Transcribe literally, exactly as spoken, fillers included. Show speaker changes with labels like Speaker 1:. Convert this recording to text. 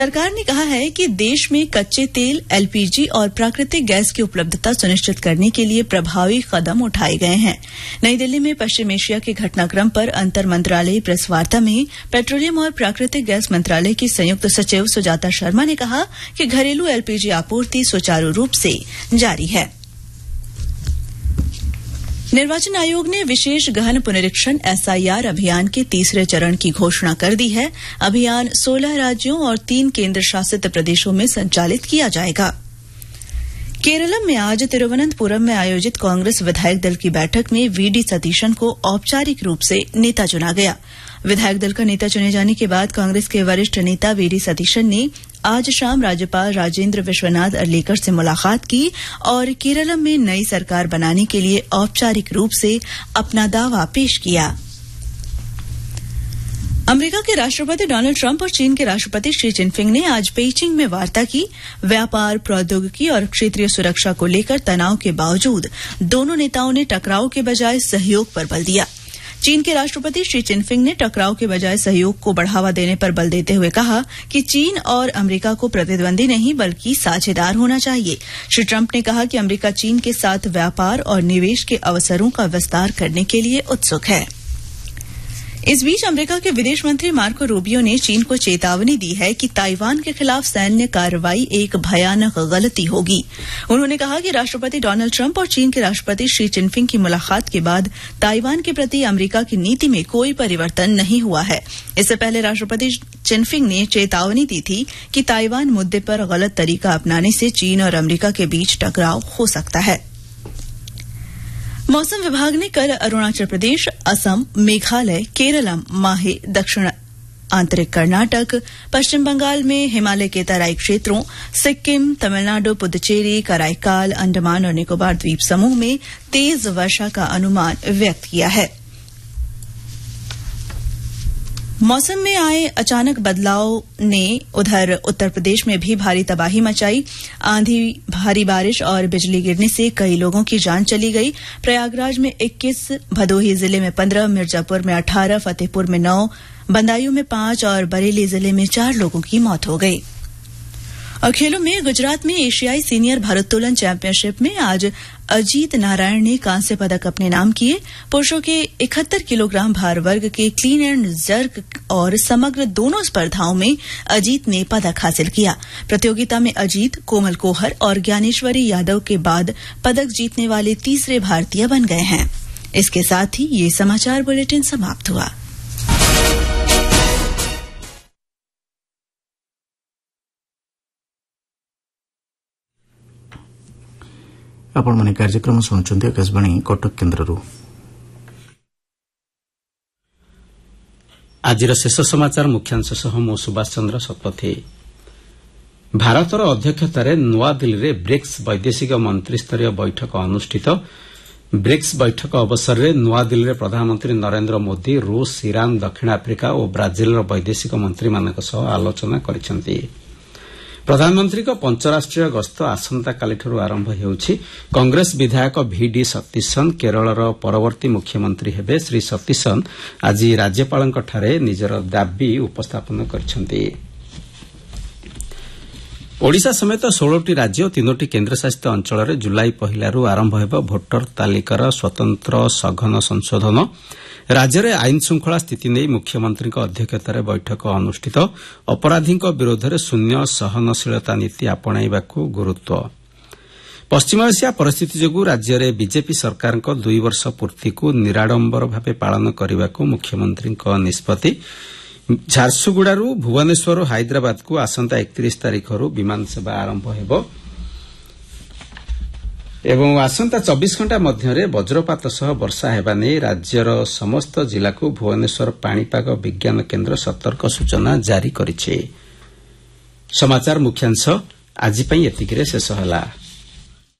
Speaker 1: सरकार ने कहा है कि देश में कच्चे तेल, एलपीजी और प्राकृतिक गैस की उपलब्धता सुनिश्चित करने के लिए प्रभावी कदम उठाए गए हैं। नई दिल्ली में पश्चिम एशिया के घटनाक्रम पर अंतर मंत्रालयी प्रेस वार्ता में पेट्रोलियम और प्राकृतिक गैस मंत्रालय की संयुक्त सचिव सुजाता शर्मा ने कहा कि घरेलू एलपीजी आपूर्ति सुचारू रूप से जारी है। निर्वाचन आयोग ने विशेष गहन पुनरीक्षण एसआईआर अभियान के तीसरे चरण की घोषणा कर दी है। अभियान सोलह राज्यों और तीन केंद्र शासित प्रदेशों में संचालित किया जाएगा। केरलम में आज तिरुवनंतपुरम में आयोजित कांग्रेस विधायक दल की बैठक में वीडी सतीशन को औपचारिक रूप से नेता चुना गया। विधायक दल का नेता चुने जाने के बाद कांग्रेस के वरिष्ठ नेता वीडी सतीशन ने आज शाम राज्यपाल राजेंद्र विश्वनाथ अर्लेकर से मुलाकात की और केरलम में नई सरकार बनाने के लिए औपचारिक रूप से अपना दावा पेश किया। अमेरिका के राष्ट्रपति डोनाल्ड ट्रंप और चीन के राष्ट्रपति शी जिनपिंग ने आज पेइचिंग में वार्ता की। व्यापार, प्रौद्योगिकी और क्षेत्रीय सुरक्षा को लेकर तनाव के बावजूद दोनों नेताओं ने टकराव के बजाय सहयोग पर बल दिया। चीन के राष्ट्रपति शी जिनपिंग ने टकराव के बजाय सहयोग को बढ़ावा देने पर बल देते हुए कहा कि चीन और अमेरिका को प्रतिद्वंदी नहीं बल्कि साझेदार होना चाहिए। श्री ट्रंप ने कहा कि अमेरिका चीन के साथ व्यापार और निवेश के अवसरों का विस्तार करने के लिए उत्सुक है। इस बीच अमेरिका के विदेश मंत्री मार्को रूबियो ने चीन को चेतावनी दी है कि ताइवान के खिलाफ सैन्य कार्रवाई एक भयानक गलती होगी। उन्होंने कहा कि राष्ट्रपति डोनाल्ड ट्रंप और चीन के राष्ट्रपति शी जिनपिंग की मुलाकात के बाद ताइवान के प्रति अमेरिका की नीति में कोई परिवर्तन नहीं हुआ है। इससे पहले राष्ट्रपति जिनपिंग ने चेतावनी दी थी कि ताइवान मुद्दे पर गलत तरीका अपनाने से चीन और अमेरिका के बीच टकराव हो सकता है। मौसम विभाग ने कल अरुणाचल प्रदेश, असम, मेघालय, केरलम, माहे, दक्षिण आंतरिक कर्नाटक, पश्चिम बंगाल में हिमालय के तराई क्षेत्रों, सिक्किम, तमिलनाडु, पुदुचेरी, कराईकाल, अंडमान और निकोबार द्वीप समूह में तेज वर्षा का अनुमान व्यक्त किया है। मौसम में आए अचानक बदलाव ने उधर उत्तर प्रदेश में भी भारी तबाही मचाई। आंधी, भारी बारिश और बिजली गिरने से कई लोगों की जान चली गई। प्रयागराज में इक्कीस, भदोही जिले में पंद्रह, मिर्जापुर में अठारह, फतेहपुर में नौ, बंदायूं में पांच और बरेली जिले में चार लोगों की मौत हो गई। और खेलों में गुजरात में एशियाई सीनियर भारोत्तोलन चैंपियनशिप में आज अजीत नारायण ने कांस्य पदक अपने नाम किए। पुरुषों के इकहत्तर किलोग्राम भार वर्ग के क्लीन एंड जर्क और समग्र दोनों स्पर्धाओं में अजीत ने पदक हासिल किया। प्रतियोगिता में अजीत, कोमल कोहर और ज्ञानेश्वरी यादव के बाद पदक जीतने वाले तीसरे भारतीय बन गए हैं। इसके साथ ही ये समाचार बुलेटिन समाप्त हुआ।
Speaker 2: आपण माने कार्यक्रम सुनुचंती आकाशवाणी कटक केन्द्ररू।
Speaker 3: आजिर शेष समाचार मुख्यांश सह मो सुभाष चंद्र शतपथी। भारतर अध्यक्षतार नुआदिल्ली ब्रिक्स वैदेशिक मंत्रीस्तरीय बैठक अनुष्ठित। ब्रिक्स बैठक अवसर में नुआदिल्ली प्रधानमंत्री नरेंद्र मोदी रूस, ईरान, दक्षिण आफ्रिका और ब्राजिल वैदेशिक मंत्री मानक सह आलोचना करिसेंती। प्रधानमंत्री को पंचराष्ट्रीय गस्त आसंताकालिठारु आरंभ हेउछि। कांग्रेस विधायक भिडी सतीशन केरलर परवर्ती मुख्यमंत्री हेबे। श्री सतीशन आज राज्यपालंठारे निजर दाबी उपस्थापन करिसेंती। ओडिशा समेत सोलह राज्य और तीनोटी केन्द्रशासित अंचल जुलाई पहिलारू आरंभ हेब भोटर तालिकार स्वतंत्र सघन संशोधन। राज्य में आईन श्रृंखला स्थिति नहीं मुख्यमंत्री अध्यक्षतार बैठक अनुष्ठित। अपराधी विरोध में शून्य सहनशीलता नीति आपणाइबाकू गुरुत्व। पश्चिम एशिया परिस्थिति जोगु राज्य में बीजेपी सरकार दुई वर्ष पूर्ति को निराडंबर भाव पालन करने को मुख्यमंत्री निष्पत्ति। झारसुगुड़ारू भुवनेश्वर और हैदराबाद को आसंता एकतीस तारीख विमान सेवा आरंभ हेब एवं आसंता चौबीस घंटा मध्य वज्रपात सह वर्षा हेबा नै राज्यर समस्त जिला को भुवनेश्वर पाणीपाग विज्ञान केन्द्र सतर्क सूचना जारी करिछि। समाचार मुख्यांश आज एतिकिरे शेष होला।